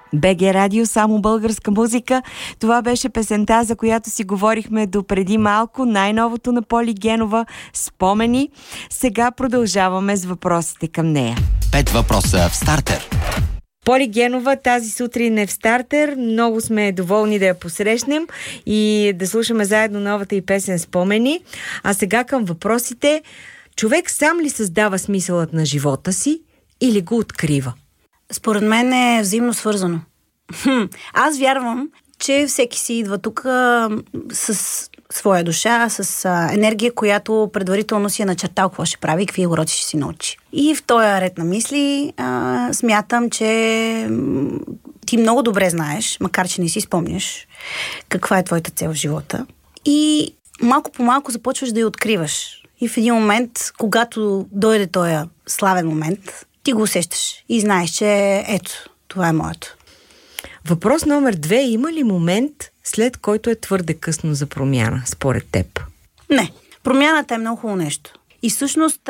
БГ Радио, само българска музика. Това беше песента, за която си говорихме допреди малко. Най-новото на Поли Генова, Спомени. Сега продължаваме с въпросите към нея. 5 въпроса в стартер. Поли Генова тази сутрин е в стартер. Много сме доволни да я посрещнем и да слушаме заедно новата и песен Спомени. А сега към въпросите. Човек сам ли създава смисълът на живота си или го открива? Според мен е взаимно свързано. Аз вярвам, че всеки си идва тук с своя душа, с енергия, която предварително си е начертал какво ще прави, какви уроци ще си научи. И в този ред на мисли смятам, че ти много добре знаеш, макар че не си спомняш, каква е твоята цел в живота. И малко по малко започваш да я откриваш. И в един момент, когато дойде този славен момент, ти го усещаш и знаеш, че ето, това е моето. Въпрос номер 2. Има ли момент, след който е твърде късно за промяна, според теб? Не. Промяната е много хубаво нещо. И всъщност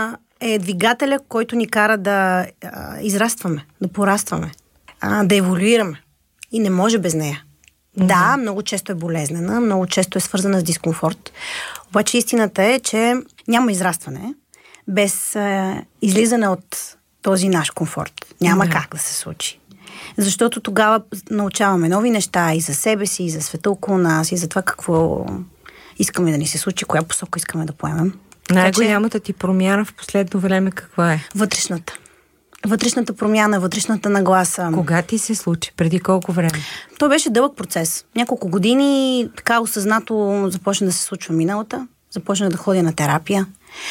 е двигателя, който ни кара да израстваме, да порастваме, да еволюираме. И не може без нея. Да, много често е болезнена, много често е свързана с дискомфорт. Обаче истината е, че няма израстване без излизане от този наш комфорт. Няма как да се случи. Защото тогава научаваме нови неща и за себе си, и за света около нас, и за това какво искаме да ни се случи, коя посока искаме да поемем. Най-голямата ти промяна в последно време каква е? Вътрешната. Вътрешната промяна, вътрешната нагласа. Кога ти се случи? Преди колко време? Той беше дълъг процес. Няколко години така осъзнато започна да се случва миналата. Започнах да ходя на терапия.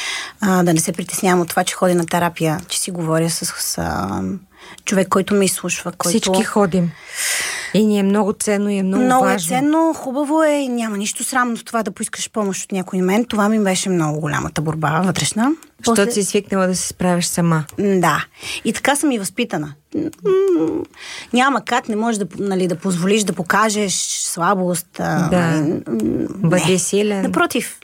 Да не се притеснявам от това, че ходя на терапия, че си говоря с човек, който ме изслушва. Всички ходим. И ни е много ценно и е много важно. Много е ценно, хубаво е, няма нищо срамно в това да поискаш помощ от някой мен. Това ми беше много голямата борба вътрешна. Защото си свикнала да се справиш сама. Да. И така съм и възпитана. Няма как, не можеш да позволиш да покажеш слабост. Бъди силен. Напротив,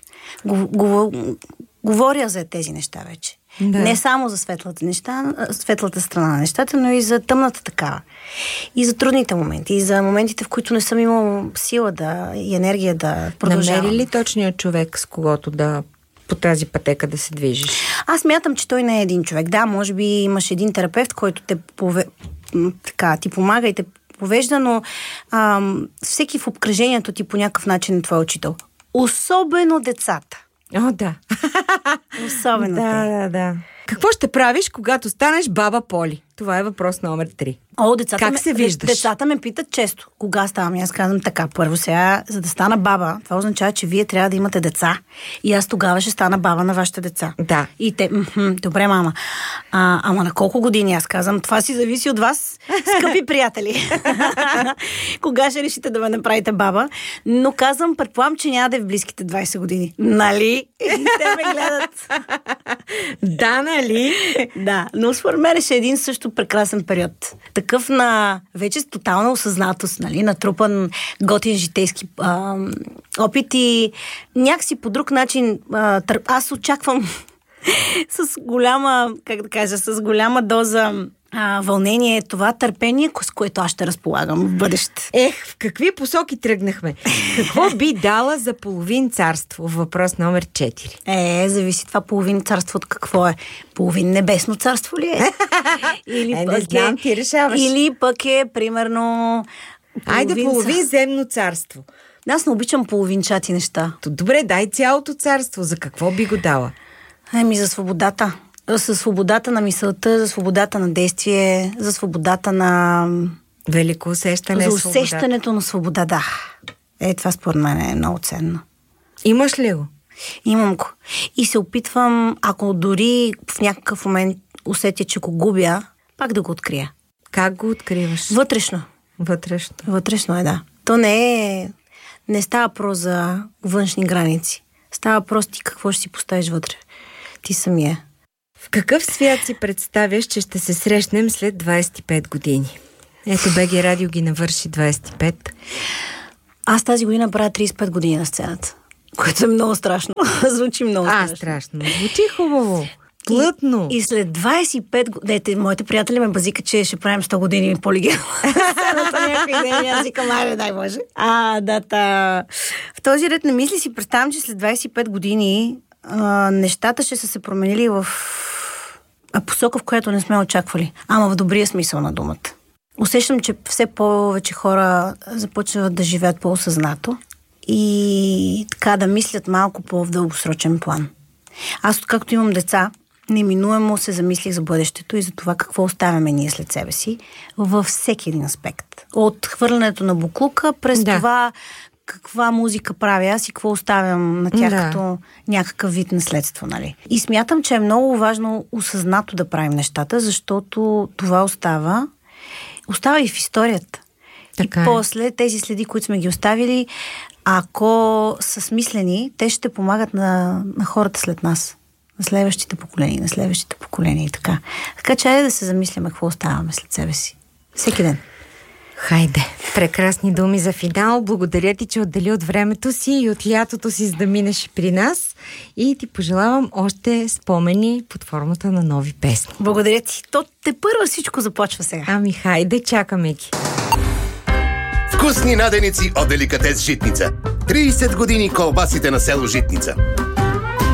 говоря за тези неща вече. Да. Не само за светлата страна на нещата, но и за тъмната такава. И за трудните моменти, и за моментите, в които не съм имала сила и енергия да продължавам. Намери ли точният човек, с когото по тази пътека да се движиш? Аз мятам, че той не е един човек. Да, може би имаш един терапевт, който ти помага и те повежда, но всеки в обкръжението ти по някакъв начин е твой учител. Особено децата. О, да. Особено да. Какво ще правиш, когато станеш баба Поли? Това е въпрос номер 3. Как се виждаш? Децата ме питат често. Кога ставам? И аз казвам така. Първо сега, за да стана баба, това означава, че вие трябва да имате деца. И аз тогава ще стана баба на вашите деца. Да. И те, добре, мама. Ама на колко години? Аз казвам, това си зависи от вас, скъпи приятели. Кога ще решите да ме направите баба? Но казвам, предполагам, че няма да е в близките 20 години. Нали? И те ме гледат. Да, нали? Да, но според мен ще е един също прекрасен период. Такъв на вече с тотална осъзнатост, нали? Натрупан готин житейски опит и някакси по друг начин аз очаквам с голяма доза вълнение, това търпение, с което аз ще разполагам в бъдеще. В какви посоки тръгнахме? Какво би дала за половин царство? Въпрос номер 4. Зависи това половин царство от какво е. Половин небесно царство ли е? Не знам, ти решаваш. Или пък е, примерно... половин земно царство. Аз не обичам половинчати неща. Добре, дай цялото царство. За какво би го дала? За свободата. За свободата на мисълта, за свободата на действие, за свободата на... Велико усещане. За усещането на свобода, да. Това според мен е много ценно. Имаш ли го? Имам го. И се опитвам, ако дори в някакъв момент усетя, че го губя, пак да го открия. Как го откриваш? Вътрешно. Вътрешно е, да. То не става просто за външни граници. Става просто ти какво ще си поставиш вътре. Ти самия. В какъв свят си представяш, че ще се срещнем след 25 години? Ето БГ Радио ги навърши 25. Аз тази година правя 35 години на сцената, което е много страшно. Звучи много страшно. Страшно. Звучи хубаво. Плътно. И след 25 години, моите приятели ме базика, че ще правим 100 години полигена. Аз викам, айде, дай Боже. В този ред на мисли си представям, че след 25 години нещата ще са се променили в посока, в която не сме очаквали. Ама в добрия смисъл на думата. Усещам, че все повече хора започват да живеят по-осъзнато и така да мислят малко по-в дългосрочен план. Аз, откакто имам деца, неминуемо се замислих за бъдещето и за това какво оставяме ние след себе си във всеки един аспект. От хвърлянето на буклука през това каква музика правя аз и какво оставям на тях като някакъв вид наследство, нали? И смятам, че е много важно осъзнато да правим нещата, защото това остава и в историята. Така и после тези следи, които сме ги оставили, ако са смислени, те ще помагат на хората след нас. На следващите поколения и така. Така че айде да се замисляме какво оставаме след себе си. Всеки ден. Хайде, прекрасни думи за финал. Благодаря ти, че отдели от времето си и от лятото си, за да минеш при нас. И ти пожелавам още спомени под формата на нови песни. Благодаря ти. То тепърва всичко започва сега. Ами хайде, чакаме ги. Вкусни наденици от Деликатес Житница. 30 години колбасите на село Житница.